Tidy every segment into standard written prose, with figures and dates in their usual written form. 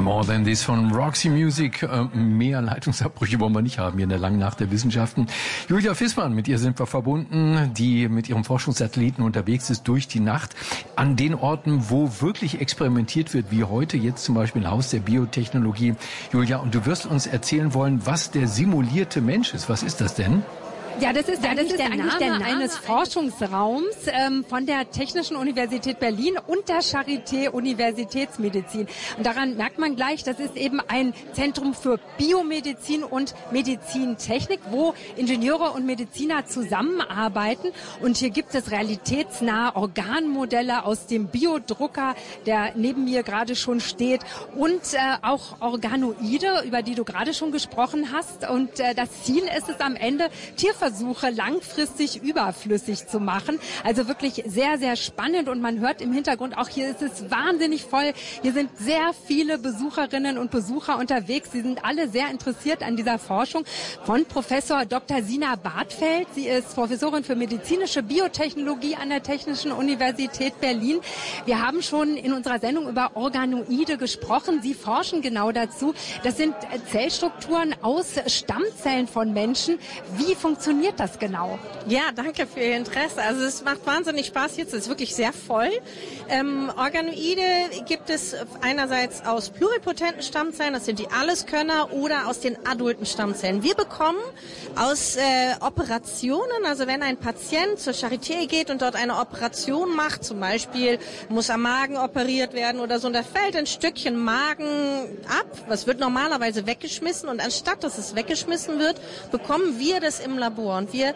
More Than This von Roxy Music. Mehr Leitungsabbrüche wollen wir nicht haben hier in der langen Nacht der Wissenschaften. Julia Fissmann, mit ihr sind wir verbunden, die mit ihrem Forschungssatelliten unterwegs ist durch die Nacht an den Orten, wo wirklich experimentiert wird, wie heute jetzt zum Beispiel im Haus der Biotechnologie. Julia, und du wirst uns erzählen wollen, was der simulierte Mensch ist. Was ist das denn? Ja, das ist eigentlich der Name eines Forschungsraums von der Technischen Universität Berlin und der Charité Universitätsmedizin. Und daran merkt man gleich, das ist eben ein Zentrum für Biomedizin und Medizintechnik, wo Ingenieure und Mediziner zusammenarbeiten. Und hier gibt es realitätsnahe Organmodelle aus dem Biodrucker, der neben mir gerade schon steht, und auch Organoide, über die du gerade schon gesprochen hast. Und das Ziel ist es am Ende, Tierversuche langfristig überflüssig zu machen. Also wirklich sehr, sehr spannend, und man hört im Hintergrund auch, hier ist es wahnsinnig voll. Hier sind sehr viele Besucherinnen und Besucher unterwegs. Sie sind alle sehr interessiert an dieser Forschung von Professor Dr. Sina Bartfeld. Sie ist Professorin für medizinische Biotechnologie an der Technischen Universität Berlin. Wir haben schon in unserer Sendung über Organoide gesprochen. Sie forschen genau dazu. Das sind Zellstrukturen aus Stammzellen von Menschen. Wie funktioniert das genau? Ja, danke für Ihr Interesse. Also es macht wahnsinnig Spaß jetzt. Es ist wirklich sehr voll. Organoide gibt es einerseits aus pluripotenten Stammzellen, das sind die Alleskönner, oder aus den adulten Stammzellen. Wir bekommen aus Operationen, also wenn ein Patient zur Charité geht und dort eine Operation macht, zum Beispiel muss am Magen operiert werden oder so, und da fällt ein Stückchen Magen ab, was wird normalerweise weggeschmissen, und anstatt dass es weggeschmissen wird, bekommen wir das im Labor. Und wir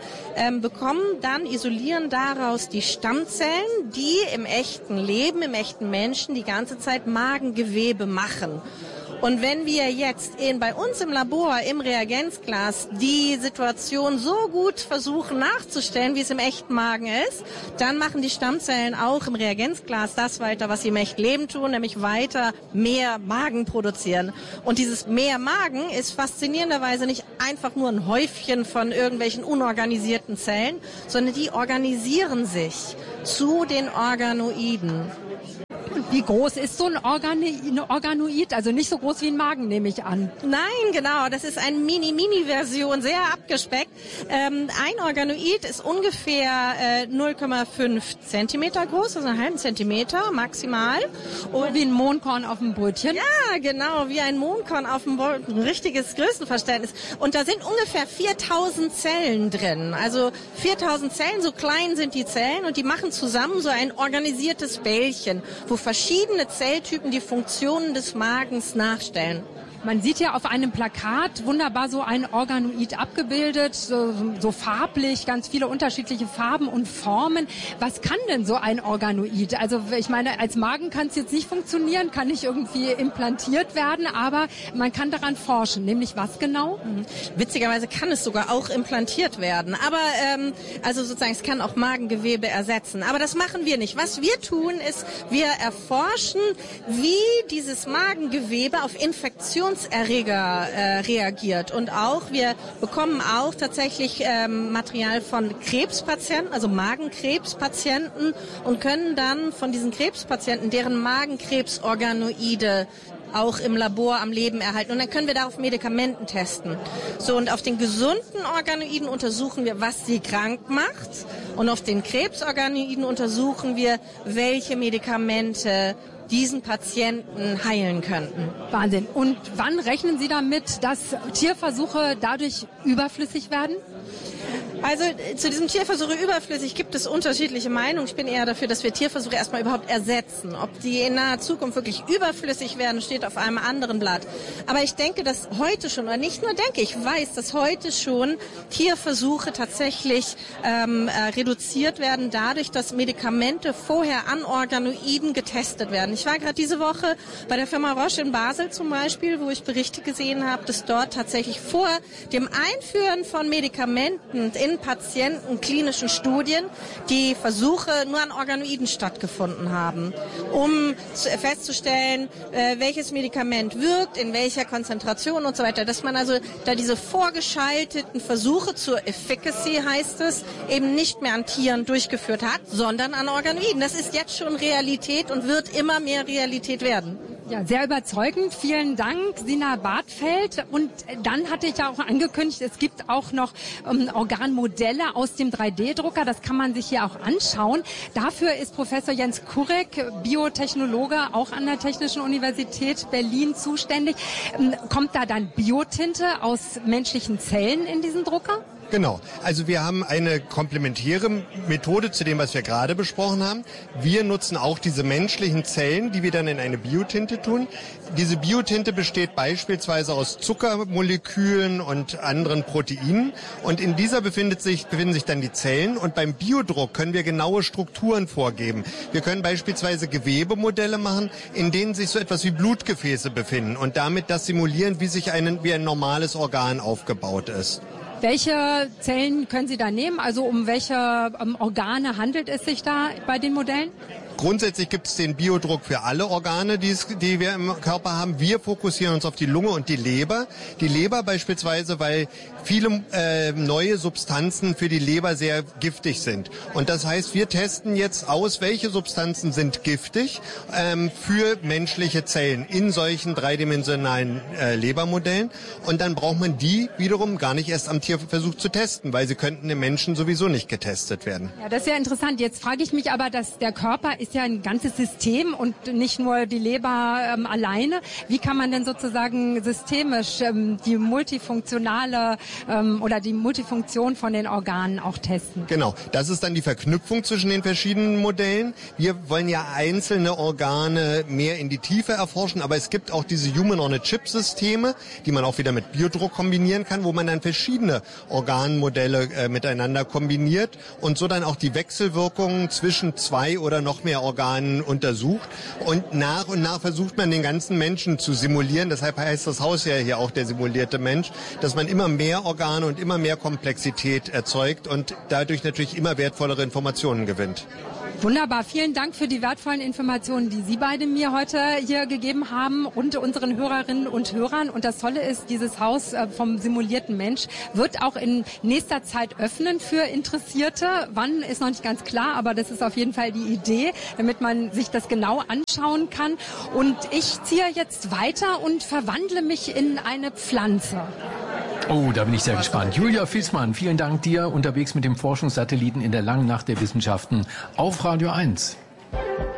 isolieren daraus die Stammzellen, die im echten Leben, im echten Menschen die ganze Zeit Magengewebe machen. Und wenn wir jetzt bei uns im Labor, im Reagenzglas, die Situation so gut versuchen nachzustellen, wie es im echten Magen ist, dann machen die Stammzellen auch im Reagenzglas das weiter, was sie im echten Leben tun, nämlich weiter mehr Magen produzieren. Und dieses mehr Magen ist faszinierenderweise nicht einfach nur ein Häufchen von irgendwelchen unorganisierten Zellen, sondern die organisieren sich zu den Organoiden. Wie groß ist so ein Organoid? Also nicht so groß wie ein Magen, nehme ich an. Nein, genau. Das ist eine Mini-Version, sehr abgespeckt. Ein Organoid ist ungefähr 0,5 Zentimeter groß, also einen halben Zentimeter maximal. Und wie ein Mohnkorn auf dem Brötchen? Ja, genau, wie ein Mohnkorn auf dem Brötchen. Ein richtiges Größenverständnis. Und da sind ungefähr 4000 Zellen drin. Also 4000 Zellen, so klein sind die Zellen, und die machen zusammen so ein organisiertes Bällchen, wo verschiedene Zelltypen die Funktionen des Magens nachstellen. Man sieht ja auf einem Plakat wunderbar so ein Organoid abgebildet, so farblich, ganz viele unterschiedliche Farben und Formen. Was kann denn so ein Organoid? Also ich meine, als Magen kann es jetzt nicht funktionieren, kann nicht irgendwie implantiert werden, aber man kann daran forschen. Nämlich was genau? Witzigerweise kann es sogar auch implantiert werden. Aber also sozusagen, es kann auch Magengewebe ersetzen. Aber das machen wir nicht. Was wir tun, ist, wir erforschen, wie dieses Magengewebe auf Infektionserreger reagiert. Und auch, wir bekommen auch tatsächlich Material von Krebspatienten, also Magenkrebspatienten, und können dann von diesen Krebspatienten deren Magenkrebsorganoide auch im Labor am Leben erhalten. Und dann können wir darauf Medikamenten testen. So, und auf den gesunden Organoiden untersuchen wir, was sie krank macht. Und auf den Krebsorganoiden untersuchen wir, welche Medikamente diesen Patienten heilen könnten. Wahnsinn. Und wann rechnen Sie damit, dass Tierversuche dadurch überflüssig werden? Also zu diesem Tierversuche überflüssig gibt es unterschiedliche Meinungen. Ich bin eher dafür, dass wir Tierversuche erstmal überhaupt ersetzen. Ob die in naher Zukunft wirklich überflüssig werden, steht auf einem anderen Blatt. Aber ich denke, dass heute schon, oder nicht nur denke, ich weiß, dass heute schon Tierversuche tatsächlich reduziert werden, dadurch, dass Medikamente vorher an Organoiden getestet werden. Ich war gerade diese Woche bei der Firma Roche in Basel zum Beispiel, wo ich Berichte gesehen habe, dass dort tatsächlich vor dem Einführen von Medikamenten in Patienten klinischen Studien die Versuche nur an Organoiden stattgefunden haben, um festzustellen, welches Medikament wirkt, in welcher Konzentration und so weiter. Dass man also da diese vorgeschalteten Versuche zur Efficacy, heißt es, eben nicht mehr an Tieren durchgeführt hat, sondern an Organoiden. Das ist jetzt schon Realität und wird immer mehr Realität werden. Ja, sehr überzeugend. Vielen Dank, Sina Bartfeld. Und dann hatte ich ja auch angekündigt, es gibt auch noch Organmodelle aus dem 3D-Drucker. Das kann man sich hier auch anschauen. Dafür ist Professor Jens Kurek, Biotechnologe, auch an der Technischen Universität Berlin zuständig. Kommt da dann Biotinte aus menschlichen Zellen in diesen Drucker? Genau. Also wir haben eine komplementäre Methode zu dem, was wir gerade besprochen haben. Wir nutzen auch diese menschlichen Zellen, die wir dann in eine Biotinte tun. Diese Biotinte besteht beispielsweise aus Zuckermolekülen und anderen Proteinen. Und in dieser befinden sich dann die Zellen. Und beim Biodruck können wir genaue Strukturen vorgeben. Wir können beispielsweise Gewebemodelle machen, in denen sich so etwas wie Blutgefäße befinden und damit das simulieren, wie ein normales Organ aufgebaut ist. Welche Zellen können Sie da nehmen? Also um welche Organe handelt es sich da bei den Modellen? Grundsätzlich gibt es den Biodruck für alle Organe, die wir im Körper haben. Wir fokussieren uns auf die Lunge und die Leber. Die Leber beispielsweise, weil viele neue Substanzen für die Leber sehr giftig sind. Und das heißt, wir testen jetzt aus, welche Substanzen sind giftig für menschliche Zellen in solchen dreidimensionalen Lebermodellen. Und dann braucht man die wiederum gar nicht erst am Tierversuch zu testen, weil sie könnten im Menschen sowieso nicht getestet werden. Ja, das ist ja interessant. Jetzt frage ich mich aber, dass der Körper ist ja ein ganzes System und nicht nur die Leber alleine. Wie kann man denn sozusagen systemisch die multifunktionale oder die Multifunktion von den Organen auch testen? Genau, das ist dann die Verknüpfung zwischen den verschiedenen Modellen. Wir wollen ja einzelne Organe mehr in die Tiefe erforschen, aber es gibt auch diese Human-on-a-Chip-Systeme, die man auch wieder mit Biodruck kombinieren kann, wo man dann verschiedene Organmodelle miteinander kombiniert und so dann auch die Wechselwirkungen zwischen zwei oder noch mehr Organen untersucht. Und nach versucht man den ganzen Menschen zu simulieren. Deshalb heißt das Haus ja hier auch der simulierte Mensch, dass man immer mehr Organe und immer mehr Komplexität erzeugt und dadurch natürlich immer wertvollere Informationen gewinnt. Wunderbar. Vielen Dank für die wertvollen Informationen, die Sie beide mir heute hier gegeben haben und unseren Hörerinnen und Hörern. Und das Tolle ist, dieses Haus vom simulierten Mensch wird auch in nächster Zeit öffnen für Interessierte. Wann ist noch nicht ganz klar, aber das ist auf jeden Fall die Idee, damit man sich das genau anschauen kann. Und ich ziehe jetzt weiter und verwandle mich in eine Pflanze. Oh, da bin ich sehr gespannt. Julia Fissmann, vielen Dank dir. Unterwegs mit dem Forschungssatelliten in der langen Nacht der Wissenschaften auf Radio 1.